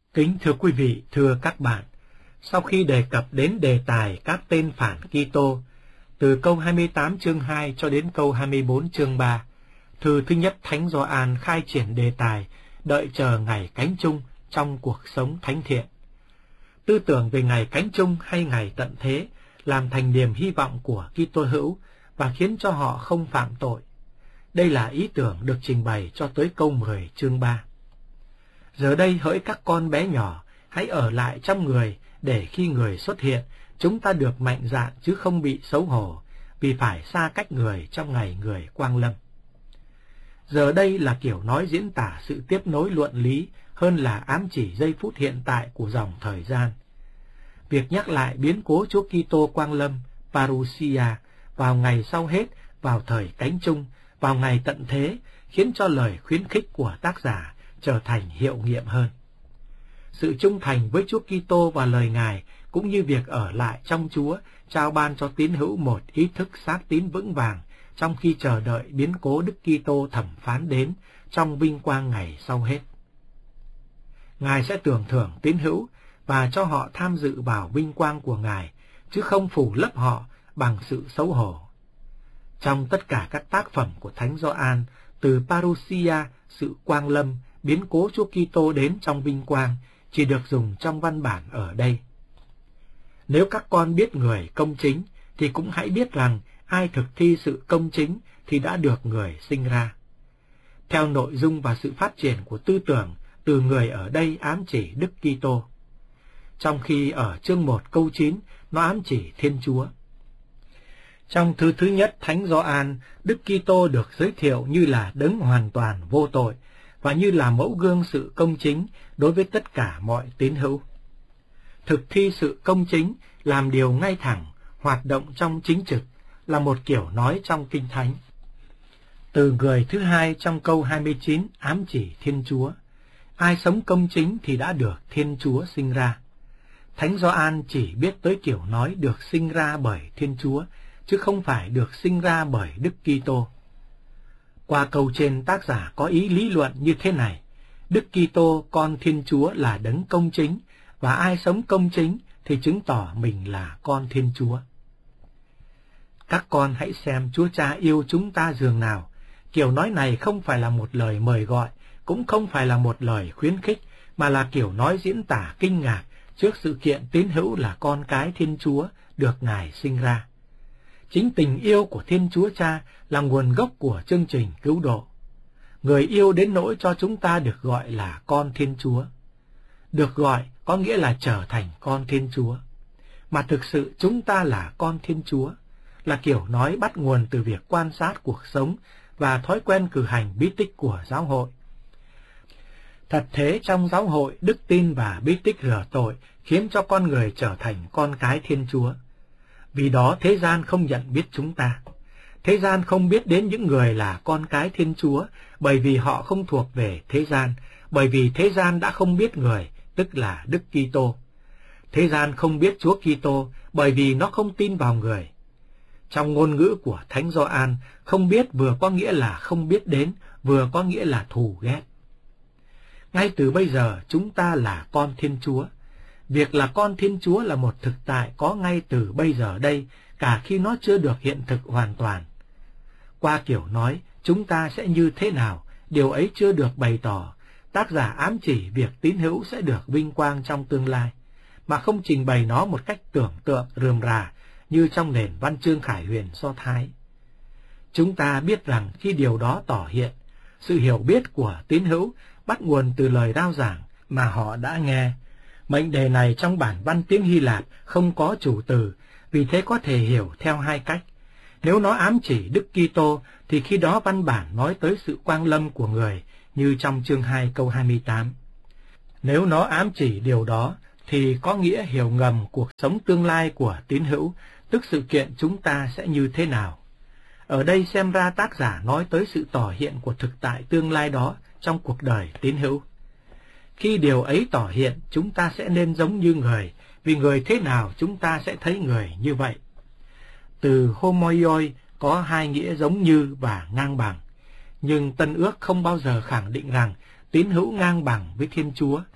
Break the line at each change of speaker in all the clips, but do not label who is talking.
Kính thưa quý vị, thưa các bạn, sau khi đề cập đến đề tài các tên phản Kitô, từ câu 28 chương 2 cho đến câu 24 chương 3, thư thứ nhất Thánh Gioan khai triển đề tài đợi chờ ngày cánh chung trong cuộc sống thánh thiện. Tư tưởng về ngày cánh chung hay ngày tận thế làm thành niềm hy vọng của Kitô hữu và khiến cho họ không phạm tội. Đây là ý tưởng được trình bày cho tới câu 10 chương 3. Giờ đây hỡi các con bé nhỏ, hãy ở lại trong người, để khi người xuất hiện, chúng ta được mạnh dạn chứ không bị xấu hổ, vì phải xa cách người trong ngày người quang lâm. Giờ đây là kiểu nói diễn tả sự tiếp nối luận lý hơn là ám chỉ giây phút hiện tại của dòng thời gian. Việc nhắc lại biến cố Chúa Kitô quang lâm, parousia, vào ngày sau hết, vào thời cánh chung, vào ngày tận thế, khiến cho lời khuyến khích của tác giả trở thành hiệu nghiệm hơn. Sự trung thành với Chúa Kitô và lời Ngài cũng như việc ở lại trong Chúa trao ban cho tín hữu một ý thức xác tín vững vàng trong khi chờ đợi biến cố Đức Kitô thẩm phán đến trong vinh quang ngày sau hết. Ngài sẽ tưởng thưởng tín hữu và cho họ tham dự vào vinh quang của Ngài, chứ không phủ lấp họ bằng sự xấu hổ. Trong tất cả các tác phẩm của Thánh Gioan, từ parousia, sự quang lâm, biến cố Chúa Kitô đến trong vinh quang, chỉ được dùng trong văn bản ở đây. Nếu các con biết người công chính, thì cũng hãy biết rằng ai thực thi sự công chính thì đã được người sinh ra. Theo nội dung và sự phát triển của tư tưởng, từ người ở đây ám chỉ Đức Kitô, trong khi ở chương 1 câu 9 nó ám chỉ Thiên Chúa. Trong thư thứ nhất Thánh Gioan, Đức Kitô được giới thiệu như là đấng hoàn toàn vô tội và như là mẫu gương sự công chính đối với tất cả mọi tín hữu. Thực thi sự công chính, làm điều ngay thẳng, hoạt động trong chính trực là một kiểu nói trong Kinh Thánh. Từ người thứ hai trong câu 29 ám chỉ Thiên Chúa. Ai sống công chính thì đã được Thiên Chúa sinh ra. Thánh Gioan chỉ biết tới kiểu nói được sinh ra bởi Thiên Chúa, chứ không phải được sinh ra bởi Đức Kitô. Qua câu trên, tác giả có ý lý luận như thế này: Đức Kitô, con Thiên Chúa là đấng công chính, và ai sống công chính thì chứng tỏ mình là con Thiên Chúa. Các con hãy xem Chúa Cha yêu chúng ta dường nào. Kiểu nói này không phải là một lời mời gọi, cũng không phải là một lời khuyến khích, mà là kiểu nói diễn tả kinh ngạc trước sự kiện tín hữu là con cái Thiên Chúa được Ngài sinh ra. Chính tình yêu của Thiên Chúa Cha là nguồn gốc của chương trình cứu độ. Người yêu đến nỗi cho chúng ta được gọi là con Thiên Chúa. Được gọi có nghĩa là trở thành con Thiên Chúa. Mà thực sự chúng ta là con Thiên Chúa, là kiểu nói bắt nguồn từ việc quan sát cuộc sống và thói quen cử hành bí tích của giáo hội. Thật thế, trong giáo hội, đức tin và bí tích rửa tội khiến cho con người trở thành con cái Thiên Chúa. Vì đó thế gian không nhận biết chúng ta. Thế gian không biết đến những người là con cái Thiên Chúa, bởi vì họ không thuộc về thế gian, bởi vì thế gian đã không biết người, tức là Đức Kitô. Thế gian không biết Chúa Kitô, bởi vì nó không tin vào người. Trong ngôn ngữ của Thánh Gioan, không biết vừa có nghĩa là không biết đến, vừa có nghĩa là thù ghét. Ngay từ bây giờ chúng ta là con Thiên Chúa. Việc là con Thiên Chúa là một thực tại có ngay từ bây giờ đây, cả khi nó chưa được hiện thực hoàn toàn. Qua kiểu nói, chúng ta sẽ như thế nào, điều ấy chưa được bày tỏ. Tác giả ám chỉ việc tín hữu sẽ được vinh quang trong tương lai, mà không trình bày nó một cách tưởng tượng rườm rà như trong nền văn chương Khải Huyền Do Thái. Chúng ta biết rằng khi điều đó tỏ hiện, sự hiểu biết của tín hữu bắt nguồn từ lời rao giảng mà họ đã nghe. Mệnh đề này trong bản văn tiếng Hy Lạp không có chủ từ, vì thế có thể hiểu theo hai cách. Nếu nó ám chỉ Đức Kitô thì khi đó văn bản nói tới sự quang lâm của người, như trong chương 2 câu 28. Nếu nó ám chỉ điều đó thì có nghĩa hiểu ngầm cuộc sống tương lai của tín hữu, tức sự kiện chúng ta sẽ như thế nào. Ở đây xem ra tác giả nói tới sự tỏ hiện của thực tại tương lai đó trong cuộc đời tín hữu. Khi điều ấy tỏ hiện, chúng ta sẽ nên giống như người, vì người thế nào chúng ta sẽ thấy người như vậy. Từ homoioi có hai nghĩa giống như và ngang bằng, nhưng Tân Ước không bao giờ khẳng định rằng tín hữu ngang bằng với Thiên Chúa.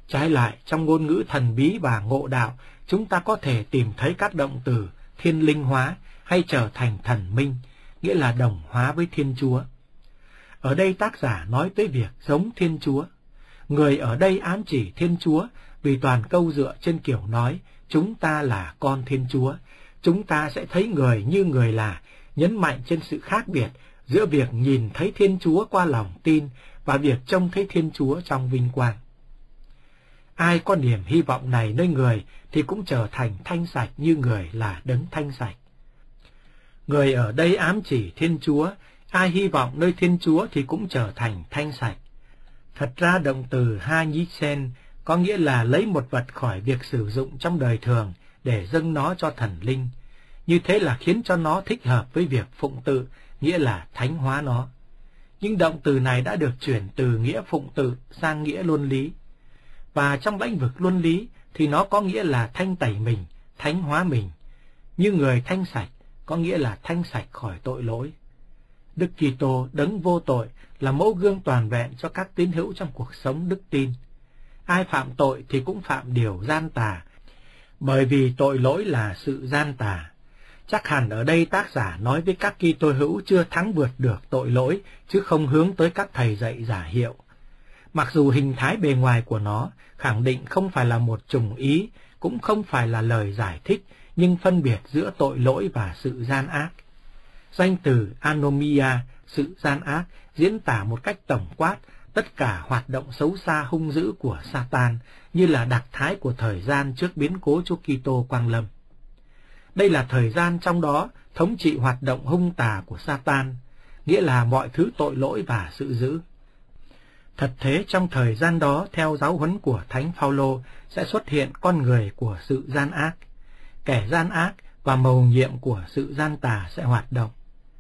Trái lại, trong ngôn ngữ thần bí và ngộ đạo, chúng ta có thể tìm thấy các động từ thiên linh hóa hay trở thành thần minh, nghĩa là đồng hóa với Thiên Chúa. Ở đây tác giả nói tới việc giống Thiên Chúa. Người ở đây ám chỉ Thiên Chúa vì toàn câu dựa trên kiểu nói chúng ta là con Thiên Chúa. Chúng ta sẽ thấy người như người là, nhấn mạnh trên sự khác biệt giữa việc nhìn thấy Thiên Chúa qua lòng tin và việc trông thấy Thiên Chúa trong vinh quang. Ai có niềm hy vọng này nơi người thì cũng trở thành thanh sạch như người là đấng thanh sạch. Người ở đây ám chỉ Thiên Chúa, ai hy vọng nơi Thiên Chúa thì cũng trở thành thanh sạch. Thật ra động từ hanisen có nghĩa là lấy một vật khỏi việc sử dụng trong đời thường để dâng nó cho thần linh. Như thế là khiến cho nó thích hợp với việc phụng tự, nghĩa là thánh hóa nó. Nhưng động từ này đã được chuyển từ nghĩa phụng tự sang nghĩa luân lý. Và trong lĩnh vực luân lý thì nó có nghĩa là thanh tẩy mình, thánh hóa mình. Như người thanh sạch có nghĩa là thanh sạch khỏi tội lỗi. Đức Kitô đấng vô tội là mẫu gương toàn vẹn cho các tín hữu trong cuộc sống đức tin. Ai phạm tội thì cũng phạm điều gian tà, bởi vì tội lỗi là sự gian tà. Chắc hẳn ở đây tác giả nói với các Kitô hữu chưa thắng vượt được tội lỗi, chứ không hướng tới các thầy dạy giả hiệu. Mặc dù hình thái bề ngoài của nó khẳng định không phải là một chủng ý, cũng không phải là lời giải thích, nhưng phân biệt giữa tội lỗi và sự gian ác. Danh từ anomia, sự gian ác, diễn tả một cách tổng quát tất cả hoạt động xấu xa hung dữ của Satan, như là đặc thái của thời gian trước biến cố Chúa Kitô quang lâm. Đây là thời gian trong đó thống trị hoạt động hung tà của Satan, nghĩa là mọi thứ tội lỗi và sự dữ. Thật thế, trong thời gian đó, theo giáo huấn của Thánh Phaolô, sẽ xuất hiện con người của sự gian ác. Kẻ gian ác và mầu nhiệm của sự gian tà sẽ hoạt động.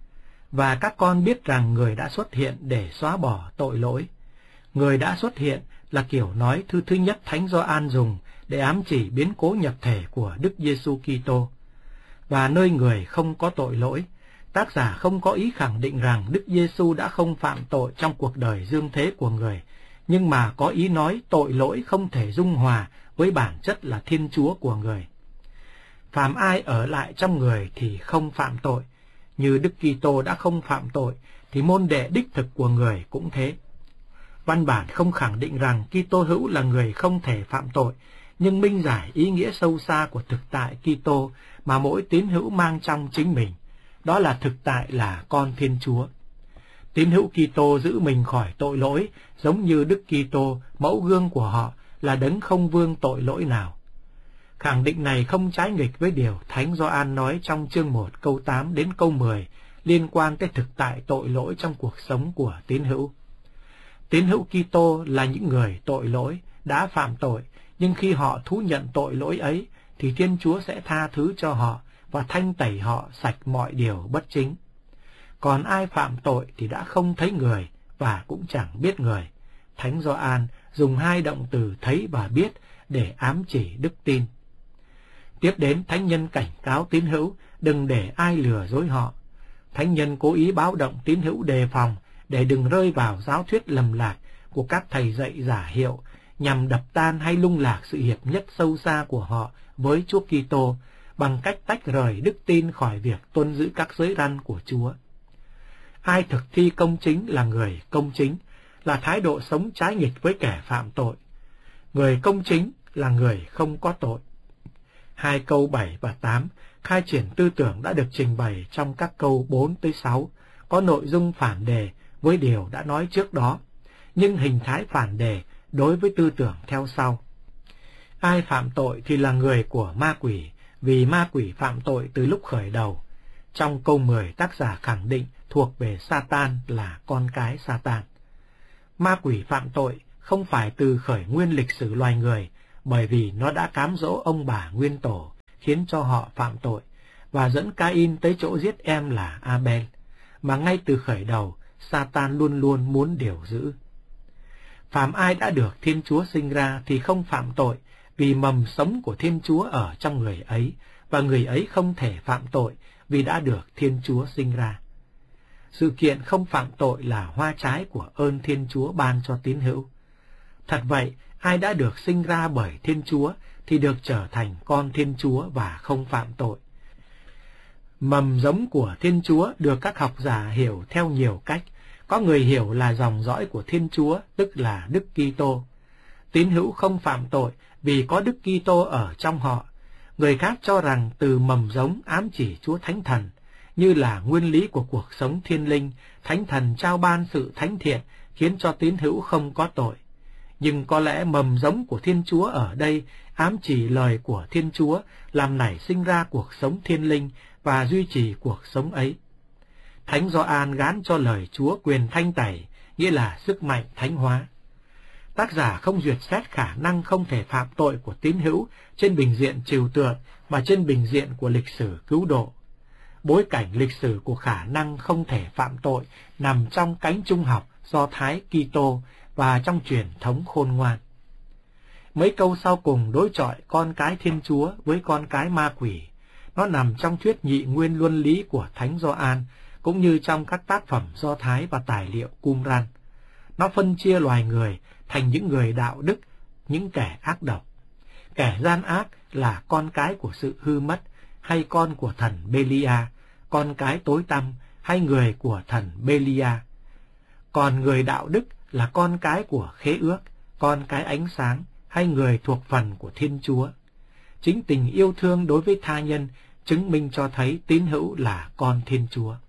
Và các con biết rằng người đã xuất hiện để xóa bỏ tội lỗi. Người đã xuất hiện là kiểu nói thứ nhất Thánh Gioan dùng để ám chỉ biến cố nhập thể của Đức Giêsu Kitô. Và nơi người không có tội lỗi, tác giả không có ý khẳng định rằng Đức Giêsu đã không phạm tội trong cuộc đời dương thế của người, nhưng mà có ý nói tội lỗi không thể dung hòa với bản chất là Thiên Chúa của người. Phàm ai ở lại trong người thì không phạm tội, như Đức Kitô đã không phạm tội, thì môn đệ đích thực của người cũng thế. Văn bản không khẳng định rằng Kitô hữu là người không thể phạm tội, nhưng minh giải ý nghĩa sâu xa của thực tại Kitô mà mỗi tín hữu mang trong chính mình. Đó là thực tại là con Thiên Chúa. Tín hữu Kitô giữ mình khỏi tội lỗi, giống như Đức Kitô, mẫu gương của họ, là đấng không vương tội lỗi nào. Khẳng định này không trái nghịch với điều Thánh Gioan nói trong chương 1 câu 8 đến câu 10 liên quan tới thực tại tội lỗi trong cuộc sống của tín hữu. Tín hữu Kitô là những người tội lỗi, đã phạm tội, nhưng khi họ thú nhận tội lỗi ấy, thì Thiên Chúa sẽ tha thứ cho họ và thanh tẩy họ sạch mọi điều bất chính. Còn ai phạm tội thì đã không thấy người và cũng chẳng biết người. Thánh Gioan dùng hai động từ thấy và biết để ám chỉ đức tin. Tiếp đến, thánh nhân cảnh cáo tín hữu đừng để ai lừa dối họ. Thánh nhân cố ý báo động tín hữu đề phòng để đừng rơi vào giáo thuyết lầm lạc của các thầy dạy giả hiệu, nhằm đập tan hay lung lạc sự hiệp nhất sâu xa của họ với Chúa Kitô bằng cách tách rời đức tin khỏi việc tuân giữ các giới răn của Chúa. Ai thực thi công chính là người công chính, là thái độ sống trái nghịch với kẻ phạm tội. Người công chính là người không có tội. 2 câu 7 và 8 khai triển tư tưởng đã được trình bày trong các câu 4 tới 6, có nội dung phản đề với điều đã nói trước đó, nhưng hình thái phản đề đối với tư tưởng theo sau. Ai phạm tội thì là người của ma quỷ, vì ma quỷ phạm tội từ lúc khởi đầu. Trong câu 10, tác giả khẳng định thuộc về Satan là con cái Satan. Ma quỷ phạm tội không phải từ khởi nguyên lịch sử loài người, bởi vì nó đã cám dỗ ông bà nguyên tổ, khiến cho họ phạm tội, và dẫn Cain tới chỗ giết em là Abel, mà ngay từ khởi đầu, Satan luôn luôn muốn điều giữ. Phàm ai đã được Thiên Chúa sinh ra thì không phạm tội, vì mầm sống của Thiên Chúa ở trong người ấy, và người ấy không thể phạm tội vì đã được Thiên Chúa sinh ra. Sự kiện không phạm tội là hoa trái của ơn Thiên Chúa ban cho tín hữu. Thật vậy, ai đã được sinh ra bởi Thiên Chúa thì được trở thành con Thiên Chúa và không phạm tội. Mầm giống của Thiên Chúa được các học giả hiểu theo nhiều cách. Có người hiểu là dòng dõi của Thiên Chúa, tức là Đức Kitô. Tín hữu không phạm tội vì có Đức Kitô ở trong họ. Người khác cho rằng từ mầm giống ám chỉ Chúa Thánh Thần, như là nguyên lý của cuộc sống thiên linh, Thánh Thần trao ban sự thánh thiện khiến cho tín hữu không có tội. Nhưng có lẽ mầm giống của Thiên Chúa ở đây ám chỉ lời của Thiên Chúa làm nảy sinh ra cuộc sống thiên linh và duy trì cuộc sống ấy. Thánh Gioan gán cho lời Chúa quyền thanh tẩy, nghĩa là sức mạnh thánh hóa. Tác giả không duyệt xét khả năng không thể phạm tội của tín hữu trên bình diện trừu tượng, mà trên bình diện của lịch sử cứu độ. Bối cảnh lịch sử của khả năng không thể phạm tội nằm trong cánh trung học Do Thái Kitô và trong truyền thống khôn ngoan. Mấy câu sau cùng đối chọi con cái Thiên Chúa với con cái ma quỷ. Nó nằm trong thuyết nhị nguyên luân lý của Thánh Gioan, cũng như trong các tác phẩm Do Thái và tài liệu Qumran. Nó phân chia loài người thành những người đạo đức, những kẻ ác độc. Kẻ gian ác là con cái của sự hư mất, hay con của thần Belia, con cái tối tăm, hay người của thần Belia. Còn người đạo đức là con cái của khế ước, con cái ánh sáng, hay người thuộc phần của Thiên Chúa. Chính tình yêu thương đối với tha nhân chứng minh cho thấy tín hữu là con Thiên Chúa.